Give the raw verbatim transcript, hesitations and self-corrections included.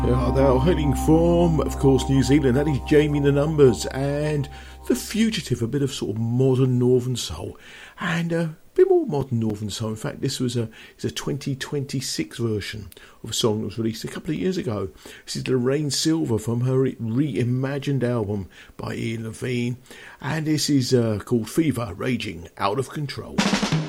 Uh, they are hailing from, of course, New Zealand. That is Jamie and the Numbers and The Fugitive, a bit of sort of modern Northern Soul. And a bit more modern Northern Soul. In fact, this was a, it's a twenty twenty-six version of a song that was released a couple of years ago. This is Lorraine Silver from her reimagined album by Ian Levine. And this is uh, called Fever, Raging Out of Control.